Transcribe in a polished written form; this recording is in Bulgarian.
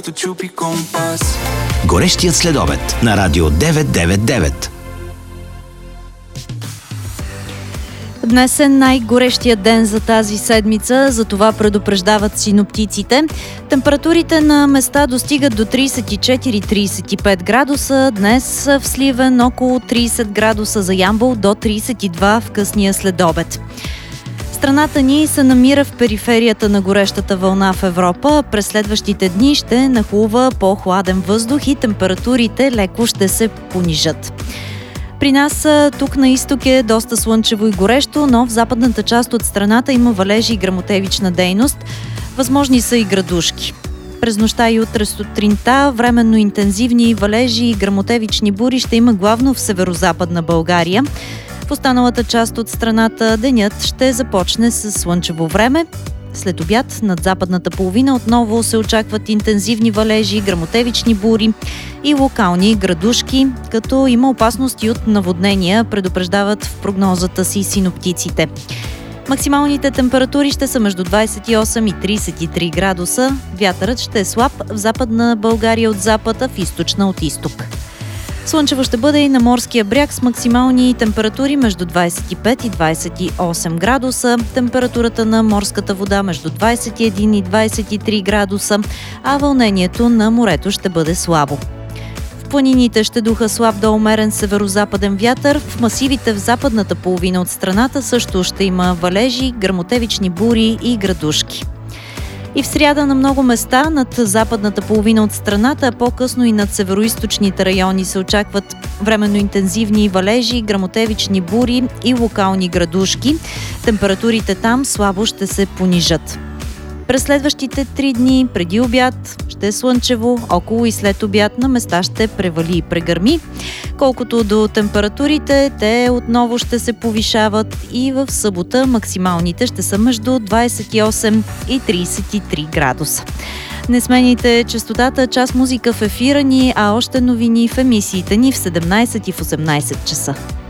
Горещият следобед на Радио 999. Днес е най-горещият ден за тази седмица, за това предупреждават синоптиците. Температурите на места достигат до 34-35 градуса. Днес в Сливен около 30 градуса, за Ямбол до 32 в късния следобед. Страната ни се намира в периферията на горещата вълна в Европа. През следващите дни ще нахлува по-хладен въздух и температурите леко ще се понижат. При нас тук на изток е доста слънчево и горещо, но в западната част от страната има валежи и гръмотевична дейност. Възможни са и градушки. През нощта и утре сутринта временно интензивни валежи и гръмотевични бури ще има главно в северозападна България. В останалата част от страната денят ще започне с слънчево време. След обяд над западната половина отново се очакват интензивни валежи, гръмотевични бури и локални градушки, като има опасности от наводнения, предупреждават в прогнозата си синоптиците. Максималните температури ще са между 28 и 33 градуса. Вятърът ще е слаб в западна България от запад, а в източна от изток. Слънчево ще бъде и на морския бряг с максимални температури между 25 и 28 градуса, температурата на морската вода между 21 и 23 градуса, а вълнението на морето ще бъде слабо. В планините ще духа слаб до умерен северозападен вятър, в масивите в западната половина от страната също ще има валежи, гръмотевични бури и градушки. И в сряда на много места над западната половина от страната, а по-късно и над североизточните райони се очакват временно интензивни валежи, гръмотевични бури и локални градушки. Температурите там слабо ще се понижат. През следващите 3 дни преди обяд ще е слънчево, около и след обяд на места ще превали и прегърми. Колкото до температурите, те отново ще се повишават и в събота максималните ще са между 28 и 33 градуса. Не сменяйте честотата, час музика в ефира ни, а още новини в емисиите ни в 17 и в 18 часа.